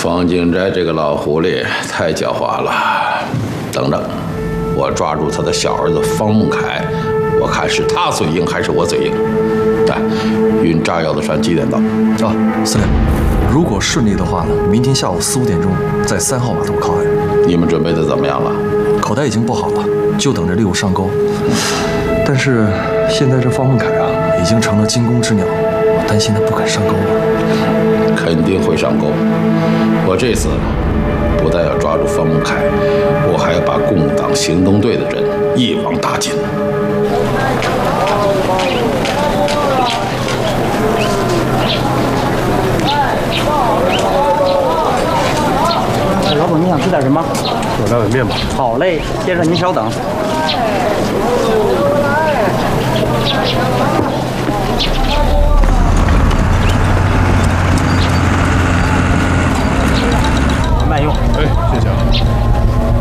方景斋这个老狐狸太狡猾了。等着，我抓住他的小儿子方孟凯，我看是他嘴硬还是我嘴硬。哎，运炸药的船几点到？ 啊，司令，如果顺利的话呢，明天下午4、5点钟在3号码头靠岸。 你们准备的怎么样了？ 口袋已经布好了，就等着猎物上钩。但是现在这方孟凯啊，已经成了惊弓之鸟，我担心他不肯上钩了。 肯定会上钩。我这次不但要抓住方孟凯，我还要把共党行动队的人一网打尽。 老总，你想吃点什么？ 我来碗面吧。 好嘞，先生您稍等。慢用。 哎，谢谢啊。